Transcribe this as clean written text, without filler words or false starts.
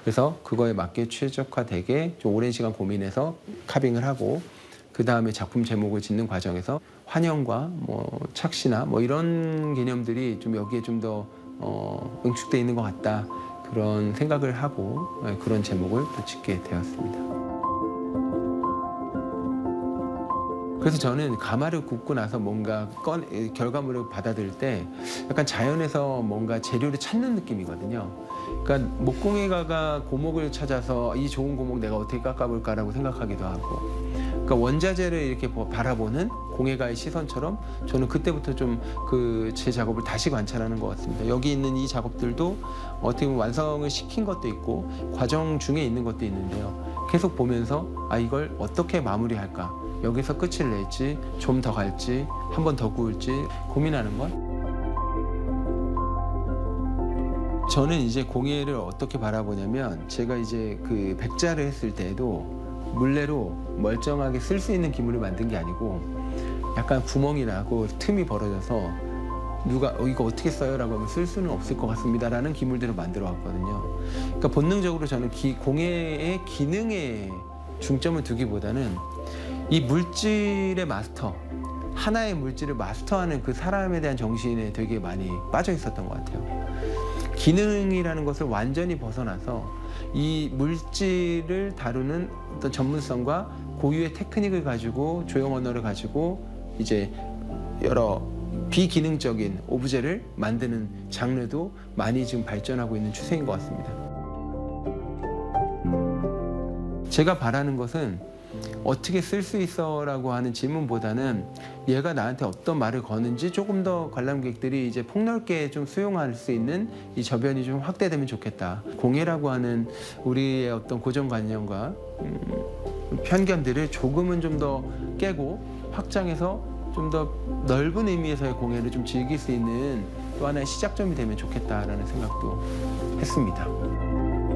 그래서 그거에 맞게 최적화되게 좀 오랜 시간 고민해서 카빙을 하고 그 다음에 작품 제목을 짓는 과정에서 환영과 뭐 착시나 뭐 이런 개념들이 좀 여기에 좀 더 응축돼 있는 것 같다. 그런 생각을 하고 그런 제목을 또 짓게 되었습니다. 그래서 저는 가마를 굽고 나서 뭔가 결과물을 받아들일 때 약간 자연에서 뭔가 재료를 찾는 느낌이거든요. 그러니까 목공예가가 고목을 찾아서 이 좋은 고목 내가 어떻게 깎아볼까라고 생각하기도 하고, 그러니까 원자재를 이렇게 바라보는 공예가의 시선처럼 저는 그때부터 좀 제 작업을 다시 관찰하는 것 같습니다. 여기 있는 이 작업들도 어떻게 보면 완성을 시킨 것도 있고 과정 중에 있는 것도 있는데요. 계속 보면서 이걸 어떻게 마무리할까? 여기서 끝을 낼지, 좀 더 갈지, 한 번 더 구울지 고민하는 것. 저는 이제 공예를 어떻게 바라보냐면, 제가 이제 그 백자를 했을 때에도 물레로 멀쩡하게 쓸 수 있는 기물을 만든 게 아니고 약간 구멍이 나고 틈이 벌어져서 누가 이거 어떻게 써요? 라고 하면 쓸 수는 없을 것 같습니다 라는 기물들을 만들어 왔거든요. 그러니까 본능적으로 저는 공예의 기능에 중점을 두기보다는 이 물질의 마스터, 하나의 물질을 마스터하는 그 사람에 대한 정신에 되게 많이 빠져 있었던 것 같아요. 기능이라는 것을 완전히 벗어나서 이 물질을 다루는 어떤 전문성과 고유의 테크닉을 가지고, 조형 언어를 가지고 이제 여러 비기능적인 오브제를 만드는 장르도 많이 지금 발전하고 있는 추세인 것 같습니다. 제가 바라는 것은 어떻게 쓸 수 있어? 라고 하는 질문보다는 얘가 나한테 어떤 말을 거는지 조금 더 관람객들이 이제 폭넓게 좀 수용할 수 있는 이 저변이 좀 확대되면 좋겠다. 공예라고 하는 우리의 어떤 고정관념과 편견들을 조금은 좀 더 깨고 확장해서 좀 더 넓은 의미에서의 공예를 좀 즐길 수 있는 또 하나의 시작점이 되면 좋겠다라는 생각도 했습니다.